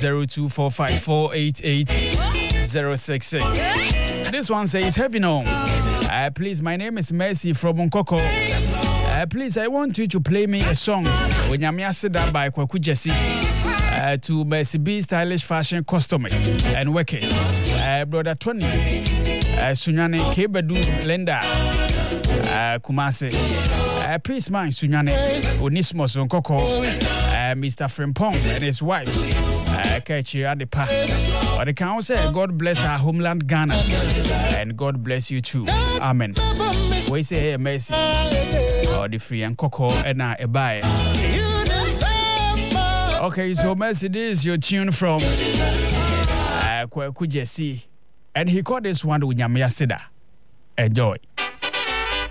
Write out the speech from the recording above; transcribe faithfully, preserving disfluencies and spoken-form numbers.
zero two four five four eight eight zero six six. This one says, heavy on. Uh, please, my name is Mercy from Nkoko. Uh, please, I want you to play me a song. Onyame Aseda by Kwaku Jesse. Uh, to Mercy B Stylish Fashion Customers and Workers. Uh, Brother Tony. Uh, Sunyane Kebedu Lenda. Uh, Kumase. Uh, please, man, Sunyane. Onismos Nkoko. Uh, Mister Frimpong and his wife. Uh, Kechi Adepa. Or the council, God bless our homeland Ghana. And God bless you too. Amen. We say, hey, Mercy. Or the free and Coco and I buy. Okay, so Mercy, this is your tune from uh, Kwaku Jesse. And he called this one Onyame Aseda. Enjoy.